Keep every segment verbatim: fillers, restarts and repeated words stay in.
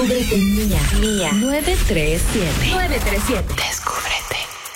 Descúbrete Mía. Mía. nueve tres siete. nueve tres siete. Descúbrete.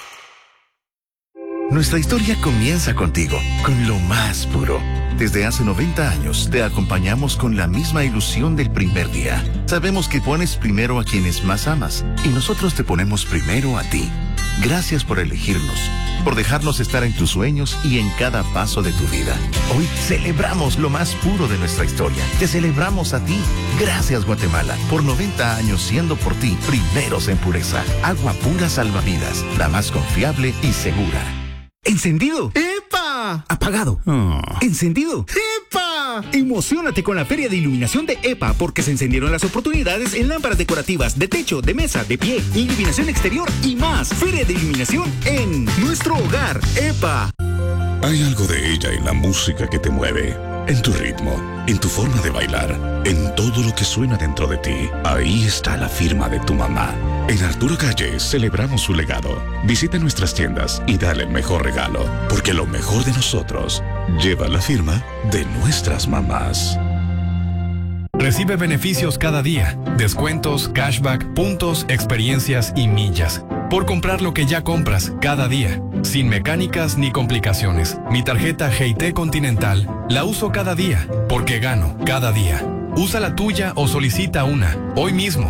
Nuestra historia comienza contigo, con lo más puro. Desde hace noventa años te acompañamos con la misma ilusión del primer día. Sabemos que pones primero a quienes más amas y nosotros te ponemos primero a ti. Gracias por elegirnos, por dejarnos estar en tus sueños y en cada paso de tu vida. Hoy celebramos lo más puro de nuestra historia. Te celebramos a ti. Gracias, Guatemala, por noventa años siendo por ti primeros en pureza. Agua pura salvavidas, la más confiable y segura. ¿Encendido? ¡Epa! ¿Apagado? Oh. ¿Encendido? ¡Epa! Emociónate con la Feria de Iluminación de EPA porque se encendieron las oportunidades en lámparas decorativas, de techo, de mesa, de pie, iluminación exterior y más. Feria de Iluminación en nuestro hogar, EPA. Hay algo de ella en la música que te mueve, en tu ritmo, en tu forma de bailar, en todo lo que suena dentro de ti. Ahí está la firma de tu mamá. En Arturo Calle celebramos su legado. Visita nuestras tiendas y dale el mejor regalo, porque lo mejor de nosotros lleva la firma de nuestras mamás. Recibe beneficios cada día, descuentos, cashback, puntos, experiencias y millas. Por comprar lo que ya compras cada día, sin mecánicas ni complicaciones. Mi tarjeta G I T Continental la uso cada día, porque gano cada día. Usa la tuya o solicita una, hoy mismo.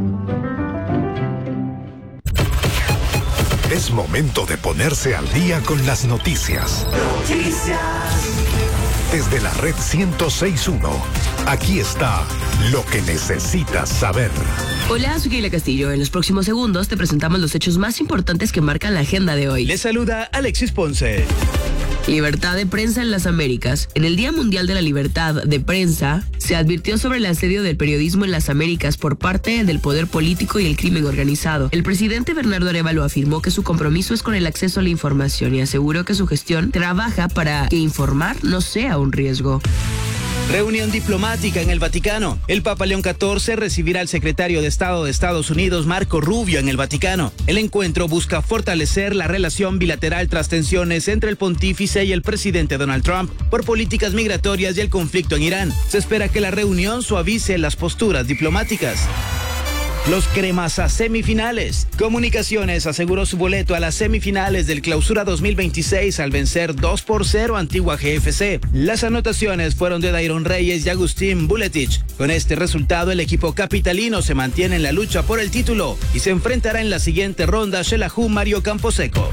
Es momento de ponerse al día con las noticias. Noticias. Desde la red ciento seis punto uno, aquí está lo que necesitas saber. Hola, soy Keila Castillo. En los próximos segundos te presentamos los hechos más importantes que marcan la agenda de hoy. Les saluda Alexis Ponce. Libertad de prensa en las Américas. En el Día Mundial de la Libertad de Prensa, se advirtió sobre el asedio del periodismo en las Américas por parte del poder político y el crimen organizado. El presidente Bernardo Arévalo afirmó que su compromiso es con el acceso a la información y aseguró que su gestión trabaja para que informar no sea un riesgo. Reunión diplomática en el Vaticano. El Papa León catorce recibirá al secretario de Estado de Estados Unidos, Marco Rubio, en el Vaticano. El encuentro busca fortalecer la relación bilateral tras tensiones entre el pontífice y el presidente Donald Trump por políticas migratorias y el conflicto en Irán. Se espera que la reunión suavice las posturas diplomáticas. Los cremas a semifinales. Comunicaciones aseguró su boleto a las semifinales del Clausura dos mil veintiséis al vencer dos por cero a Antigua G F C. Las anotaciones fueron de Dairon Reyes y Agustín Buletich. Con este resultado, el equipo capitalino se mantiene en la lucha por el título y se enfrentará en la siguiente ronda a Xelajú Mario Camposeco.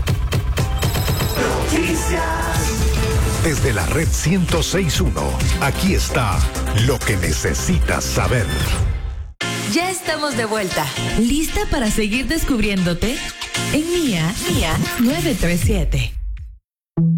Desde la red ciento seis punto uno, aquí está lo que necesitas saber. Ya estamos de vuelta. ¿Lista para seguir descubriéndote? En Mía, Mía nueve tres siete.